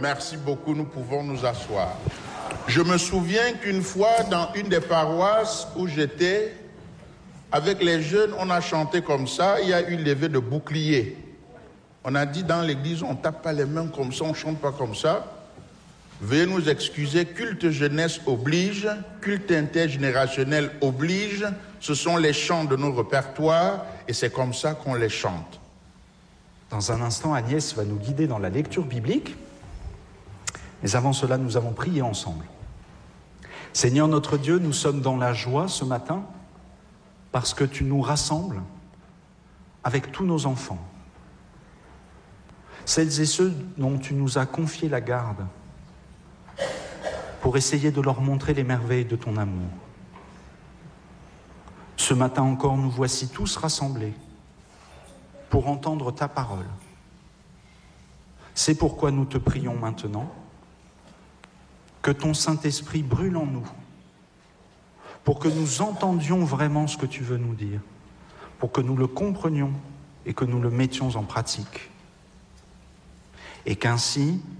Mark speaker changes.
Speaker 1: Merci beaucoup, nous pouvons nous asseoir. Je me souviens qu'une fois, dans une des paroisses où j'étais, avec les jeunes, on a chanté comme ça, il y a eu levée de bouclier. On a dit dans l'église, on ne tape pas les mains comme ça, on ne chante pas comme ça. Veuillez nous excuser, culte jeunesse oblige, culte intergénérationnel oblige, ce sont les chants de nos répertoires et c'est comme ça qu'on les chante.
Speaker 2: Dans un instant, Agnès va nous guider dans la lecture biblique. Mais avant cela, nous avons prié ensemble. Seigneur notre Dieu, nous sommes dans la joie ce matin parce que tu nous rassembles avec tous nos enfants. Celles et ceux dont tu nous as confié la garde pour essayer de leur montrer les merveilles de ton amour. Ce matin encore, nous voici tous rassemblés pour entendre ta parole. C'est pourquoi nous te prions maintenant que ton Saint-Esprit brûle en nous, pour que nous entendions vraiment ce que tu veux nous dire, pour que nous le comprenions et que nous le mettions en pratique. Et qu'ainsi,